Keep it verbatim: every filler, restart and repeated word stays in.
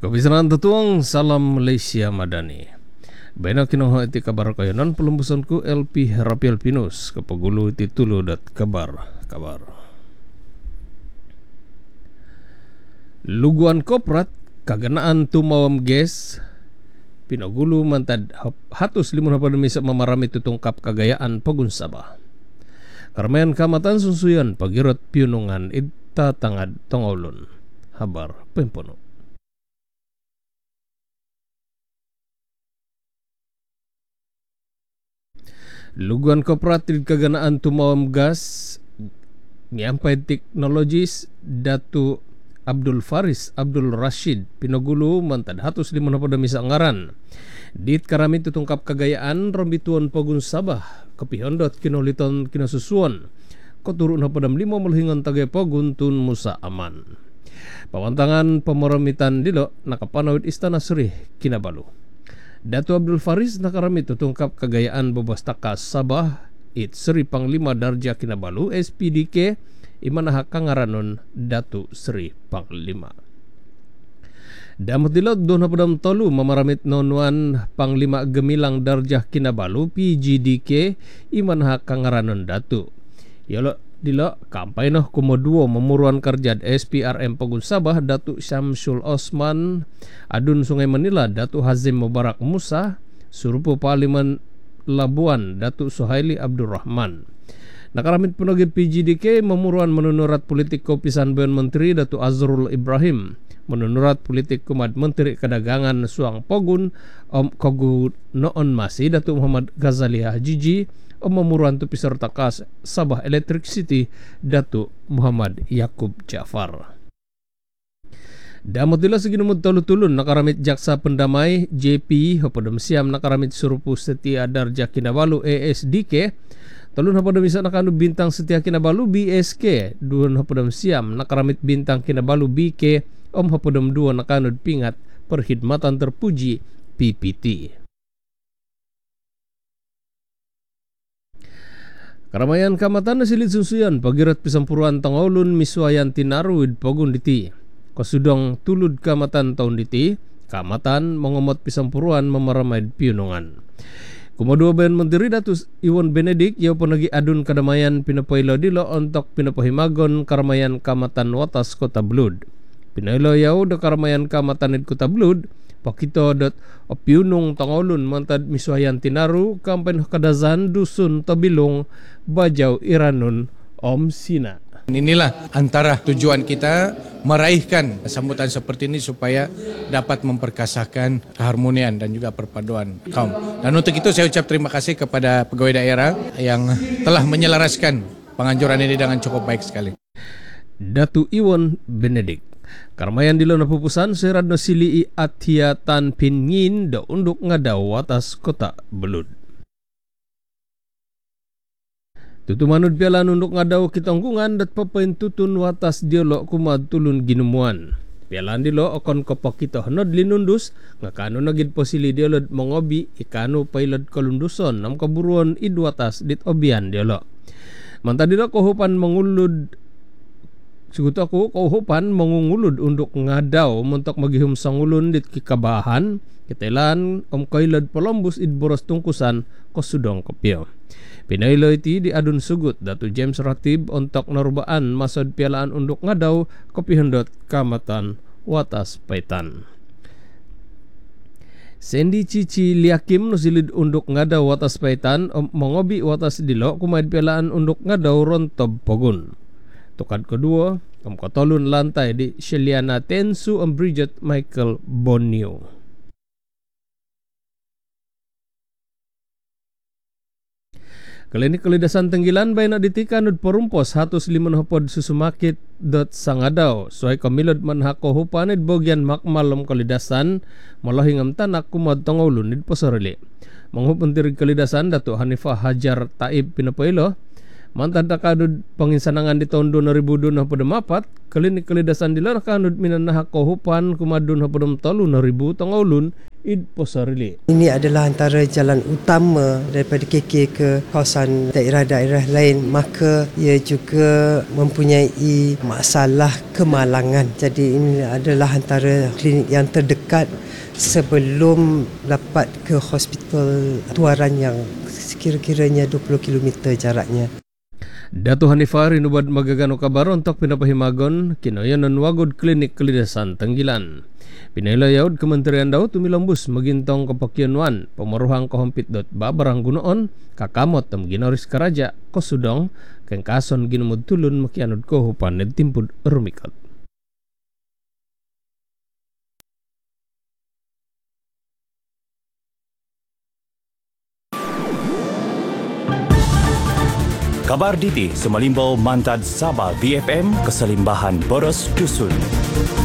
Kabisanan tutuang salam Malaysia Madani. Baina kinoho iti kabar kayanan pelumbusanku L P Rapiel Pinus kapagulu iti tulo dat kabar kabar. Luguan koprat kaganaan tumawam ges pinagulu mantad hatus limun hapademisa mamarami tutungkap kagayaan pagunsaba. Karmayan kamatan sunsuyan pagirot piunungan ita tangad tongolon. Habar pempono. Luguan kooperatif kaganaan tumawam gas Miampay Technologies Datu Abdul Faris Abdul Rashid pinagulu mantad hatus limun hapademisa ngaran. Dit karami tutungkap kagayaan rombituan pagunsabah kapihondot kinoliton kinasusuan koturun hapadam lima melhingan tagay paguntun Musa Aman. Pawantangan pemoramitan dilo nakapanawid Istana Sri Kinabalu. Datu Abdul Faris nakaramit tutungkap kagayaan Bobastaka Sabah it Sri Panglima Darja Kinabalu S P D K imanaha kangaranon Datu Sri Panglima. Damot dilot doon hapadam tolu mamaramit nonuan Panglima Gemilang Darjah Kinabalu P G D K imanaha kangaranon Datu. Yalo dilo kampay noh kumoduo memuruan kerjad S P R M Pagunsabah Datu Syamsul Osman Adun Sungai Manila Datu Hazim Mubarak Musa Surupu Parlimen Labuan Datu Suhaili Abdurrahman. Nakaramit punagi P G D K memuruan menunurat politik kopisan Bayan Menteri Datu Azrul Ibrahim menunurat politik kumad Menteri Kedagangan Suang Pogun Om Kogu Noon Masih Datu Muhammad Ghazali Hajiji Om memuruan tu peserta kas Sabah Electric City Datu Muhammad Yakub Jafar. Damotila seginumud tolu-tulun nakaramit jaksa pendamai J P hapadam siam nakaramit Surupu Setia Darja Kinabalu A S D K talun hapadam isa nakanu Bintang Setia Kinabalu B S K duon hapadam siam nakaramit Bintang Kinabalu B K Om hapadam dua nakanud Pingat Perkhidmatan Terpuji P P T. Karamayan kamatan nasilit susuyan pagirat pisampuruan tangolun miswayan tinaruid pagun diti. Kasudong tulud kamatan taun diti, kamatan mengomot pisampuruan memaramaid piunungan. Kumadua Bayan Menteri Datus Iwan Benedik yaw panagi adun kadamayan pinapaylo dilo ontok pinapahimagon karamayan kamatan Watas Kota Blud. Pinaylo yaw da karamayan kamatan id Kota Blud pakito dot opiunong tangolun mantad miswayan tinaru kampen kadazan dusun tabilong Bajaw Iranon Om Sina. Inilah antara tujuan kita meraihkan sambutan seperti ini supaya dapat memperkasahkan keharmonian dan juga perpaduan kaum. Dan untuk itu saya ucap terima kasih kepada pegawai daerah yang telah menyelaraskan penganjuran ini dengan cukup baik sekali. Datu Iwan Benedik. Karmayan dilo na pupusan serad no silii atiatan pingin da unduk ngadaw atas Kota Belud. Tutumanod pialan unduk ngadaw kitanggungan dat papain tutun watas dialog kumad tulun ginumuan. Pialan dilo okon kopok kita hanod linundus ngakano nagid posili dialog mongobi ikano pailad kalunduson nam kaburuan idwatas dit obian dialog. Manta dilo kohupan mangulud Sugut ako kauhupan mangungulod undok ngadaw muntok maghihum sangulon dit kikabahan kitelan om kailad Columbus id boros tungkusan kosudong kopyo. Pinaylo iti di adun sugut Datu James Ratib ontok narubaan masod pialaan undok ngadaw kopihondot kamatan Watas Paitan. Sendi Cici Liakim nusilid undok ngadaw Watas Paitan om mongobi watas dilo kumaid pialaan undok ngadaw Rontob Pogun. Tukad kedua, om kotolun lantai di Sheliana Tensu om Bridget Michael Bonio. Klinik kelidasan tenggilan bayna ditikan ud porumpos hatus limun hopod susumakit dot sangadaw. Soay kamilod manhako hupanid bogyan makmalom kelidasan malahingam tanak kumad tongolun id posarili. Manghupuntir kelidasan Datu Hanifah Hajar Taib Pinapailo. Mantad nakadud panginsanangan di tahun dua ribu dua na padamapat, klinik kelidasan dila nakadud minanaha kohupan kumadun hapadam talu na ribu tangolun Id Posarili. Ini adalah antara jalan utama daripada K K ke kawasan daerah-daerah lain, maka ia juga mempunyai masalah kemalangan. Jadi ini adalah antara klinik yang terdekat sebelum dapat ke hospital Tuaran yang sekira-kiranya dua puluh kilometer jaraknya. Datu Hanifah rinubad magagano kabar untuk pinapahimagon kinoyonon wagod klinik kelidasan Tanggilan. Pinailayaud Kementerian Daud tumilambus magintong kapakyanwan pamaruhang kahompit dot babarang gunoon kakamot tam ginoris karaja kosudong keng kason ginumud tulun makianod ko hupan nagtimpud rumikot. Kabar Diti Semalimbau Mantad Sabah V F M Keselimbahan Boros Dusun.